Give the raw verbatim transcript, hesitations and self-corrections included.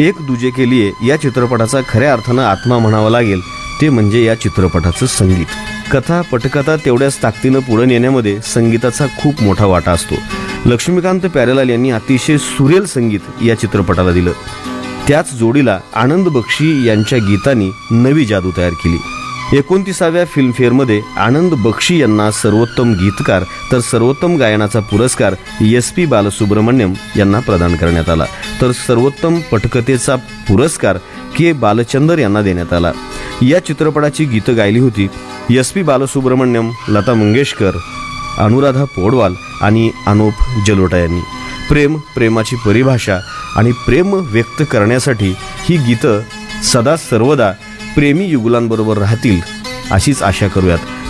एक दुजे के लिए या चित्रपटाचा खऱ्या अर्थानं आत्मा म्हणावा लागेल ते म्हणजे या चित्रपटाचं संगीत. कथा पटकथा तेवढ्याच ताकदीनं पुढे नेण्यामध्ये संगीताचा खूप मोठा वाटा असतो. लक्ष्मीकांत प्यारेलाल यांनी अतिशय सुरेल संगीत या चित्रपटाला दिलं. त्याच जोडीला आनंद बक्षी यांच्या गीतांनी नवी जादू तयार केली. एकोणतीसाव्या फिल्मफेअरमध्ये आनंद बक्षी यांना सर्वोत्तम गीतकार तर सर्वोत्तम गायनाचा पुरस्कार एस पी बालसुब्रमण्यम यांना प्रदान करण्यात आला, तर सर्वोत्तम पटकथेचा पुरस्कार के बालचंदर यांना देण्यात आला. या चित्रपटाची गीतं गायली होती एस पी बालसुब्रमण्यम, लता मंगेशकर, अनुराधा पौडवाल आणि अनुप जलोटा यांनी. प्रेम, प्रेमाची परिभाषा आणि प्रेम व्यक्त करण्यासाठी ही गीतं सदा सर्वदा प्रेमी युगुलांबरोबर राहतील अशीच आशा करूयात.